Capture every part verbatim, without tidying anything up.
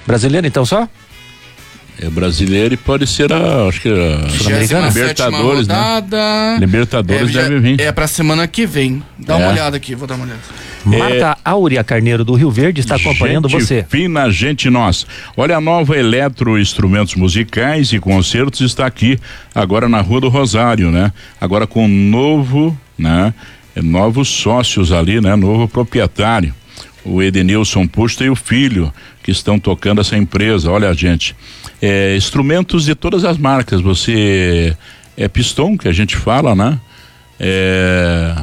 Brasileiro então só? É brasileiro e pode ser a, acho que a Sul-Americana. Libertadores, né? Libertadores é, deve vir. É pra semana que vem. Dá É. uma olhada aqui, vou dar uma olhada. Marta Áurea Carneiro do Rio Verde está acompanhando gente você. Fina, gente nós. Olha, a Nova Eletro Instrumentos Musicais e Concertos está aqui, agora na Rua do Rosário, né? Agora com novo, né? Novos sócios ali, né? Novo proprietário. O Edenilson Pusta e o filho que estão tocando essa empresa. Olha, gente, é, instrumentos de todas as marcas. Você é pistão, que a gente fala, né? É,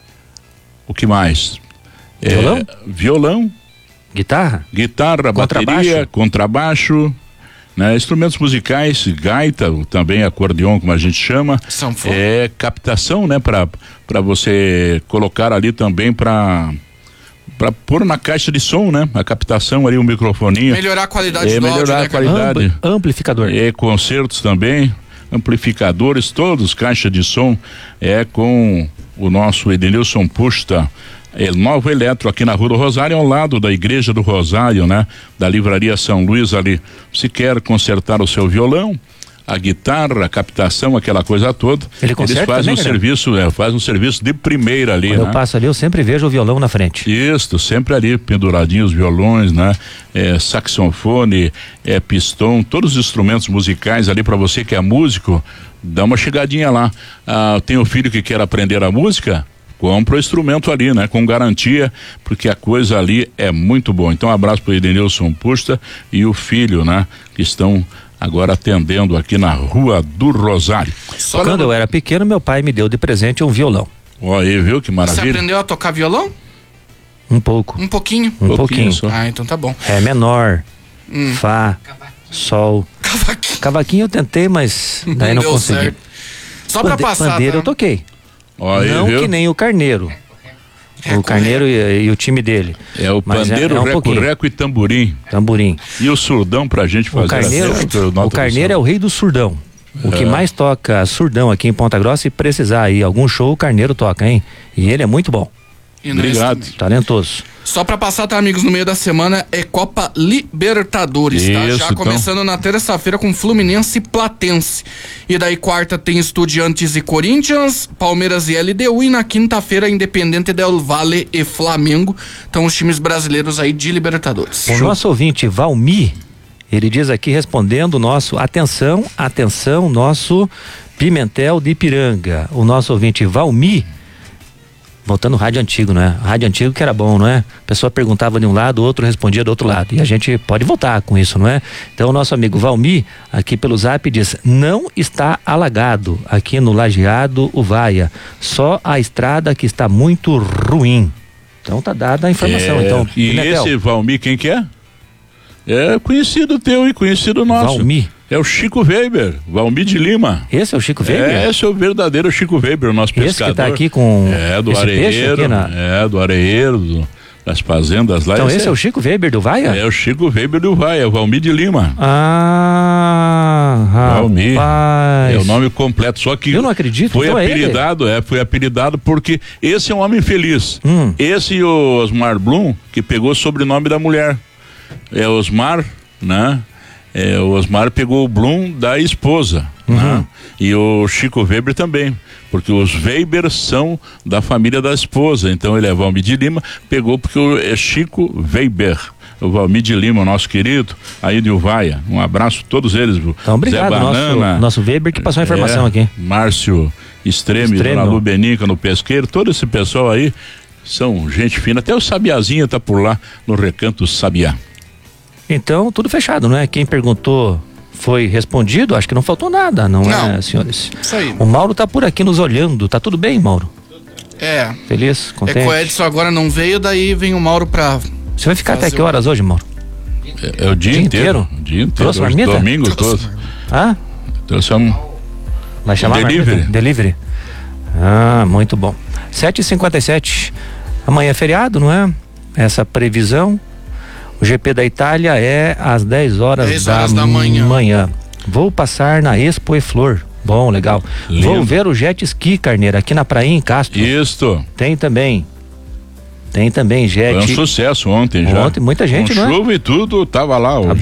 o que mais? Violão? É, violão, Guitarra? guitarra, Contrabaixo? bateria, contrabaixo, né? Instrumentos musicais, gaita, também acordeon, como a gente chama. Sanfona. É captação, né? Para para você colocar ali também para para pôr na caixa de som, né? A captação ali, o microfoninho. Melhorar a qualidade é, do áudio, melhorar né, a qualidade. Ampli- amplificador. É, concertos também, amplificadores, todos, caixa de som, é com o nosso Edenilson Pusta. É Nova Eletro, aqui na Rua do Rosário, ao lado da Igreja do Rosário, né? Da Livraria São Luís ali. Se quer consertar o seu violão, a guitarra, a captação, aquela coisa toda, Ele conserta eles fazem também, um cara? serviço, é, faz um serviço de primeira ali, Quando né? eu passo ali, eu sempre vejo o violão na frente. Isso, sempre ali, penduradinhos os violões, né? É, saxofone, é, pistão, todos os instrumentos musicais ali para você que é músico, dá uma chegadinha lá. Ah, tem um filho que quer aprender a música? Compra o instrumento ali, né? Com garantia, porque a coisa ali é muito boa. Então, um abraço pro Edenilson Pusta e o filho, né? Que estão agora atendendo aqui na Rua do Rosário. Só Quando eu era pequeno, meu pai me deu de presente um violão. Ó, aí, viu que Você maravilha? aprendeu a tocar violão? Um pouco. Um pouquinho. Um pouquinho. só. Ah, então tá bom. É menor, Hum. Fá, Sol. Cavaquinho. Cavaquinho eu tentei, mas daí não, deu consegui. certo. Só pra Pande- passar. Pandeiro tá? eu toquei. Ó, aí, Não viu? que nem o Carneiro. É, O Carneiro e, e o time dele. É o Mas é- pandeiro, é um pouquinho. reco-reco e tamborim. Tamborim. E o surdão pra gente fazer. O Carneiro, a o Carneiro é o rei do surdão. O que mais toca surdão aqui em Ponta Grossa, e precisar aí algum show, o Carneiro toca, hein? E ele é muito bom, E nós Obrigado. também. talentoso. Só pra passar, tá, amigos, no meio da semana é Copa Libertadores, tá? Isso, Já então. começando na terça-feira com Fluminense e Platense. E daí quarta tem Estudiantes e Corinthians, Palmeiras e L D U, e na quinta-feira Independente del Valle e Flamengo. Então os times brasileiros aí de Libertadores. O nosso ouvinte, Valmi, ele diz aqui respondendo o nosso, atenção, atenção, nosso Pimentel de Ipiranga. O nosso ouvinte, Valmi, voltando ao rádio antigo, né? Rádio antigo que era bom, não é? A pessoa perguntava de um lado, o outro respondia do outro lado. E a gente pode voltar com isso, não é? Então o nosso amigo Valmi, aqui pelo zap, diz: não está alagado aqui no Lajeado Uvaia, só a estrada que está muito ruim. Então tá dada a informação. É, então, e Pimentel, esse Valmi, quem que é? É conhecido teu e conhecido nosso. Valmi. É o Chico Weber, Valmi de Lima. Esse é o Chico Weber? É, esse é o verdadeiro Chico Weber, o nosso Esse pescador. que tá aqui com É, do esse peixe areeiro, aqui na... é, do areeiro, do, das fazendas lá. Então esse é o Chico Weber do Vaia? É o Chico Weber do Vaia, Valmi de Lima. Ah, Valmi. rapaz. É o nome completo, só que Eu não acredito, foi então é ele. apelidado, é, foi apelidado porque esse é um homem feliz. Hum. Esse e o Osmar Blum, que pegou o sobrenome da mulher. É Osmar, né? É, o Osmar pegou o Blum da esposa, Uhum. né? E o Chico Weber também, porque os Weber são da família da esposa, então ele é Valmi de Lima, pegou porque o, é Chico Weber, o Valmi de Lima, nosso querido, aí de Uvaia. Um abraço a todos eles, viu? Então obrigado, Zé Banana, nosso, nosso Weber que passou a informação é, aqui. Márcio Extreme, Extremo. Dona Lubenica no Pesqueiro, todo esse pessoal aí são gente fina, até o Sabiazinha tá por lá no Recanto Sabiá. Então tudo fechado, não é? Quem perguntou foi respondido, acho que não faltou nada, não, Não. é, senhores? Isso aí. O Mauro tá por aqui nos olhando, tá tudo bem, Mauro? É. Feliz, É contente? que o Edson agora não veio, daí vem o Mauro pra. Você vai ficar até fazer que o- horas hoje, Mauro? É, é o dia, Dia inteiro. inteiro? O dia inteiro. Trouxe Hoje, marmita? domingo todo. Ah, Trouxe um... vai chamar a Delivery. marmita? Delivery. Ah, muito bom. sete e cinquenta e sete. Amanhã é feriado, não é? Essa previsão. O G P da Itália é às dez horas, dez da, horas da manhã. manhã. Vou passar na Expo e Flor. Bom, legal. Lindo. Vou ver o jet ski, Carneiro, aqui na praia em Castro. Isto. Tem também. Tem também jet. Foi um sucesso ontem já. Ontem, muita gente, Com não é? chuva e tudo, tava lá. O